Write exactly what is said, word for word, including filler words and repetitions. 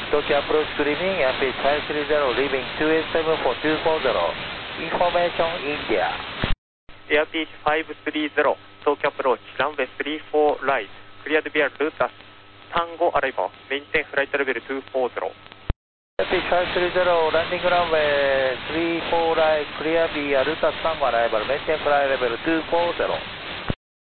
Tokyo approach screening, Airpage five three zero, leaving two eight seven for two four zero. Information India. Airpage five three zero, Tokyo approach, runway three four right, cleared via route as Tango arrival, maintain flight level two four zero. Airpage five three zero, landing runway three four right, clear via route as Tango arrival, maintain flight level two four zero.